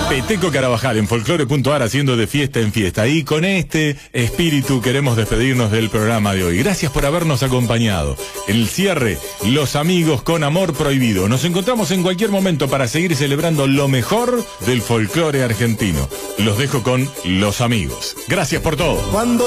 Peteco Carabajal en Folclore.ar haciendo de fiesta en fiesta. Y con este espíritu queremos despedirnos del programa de hoy. Gracias por habernos acompañado. En el cierre, Los Amigos con Amor Prohibido. Nos encontramos en cualquier momento para seguir celebrando lo mejor del folclore argentino. Los dejo con Los Amigos. Gracias por todo.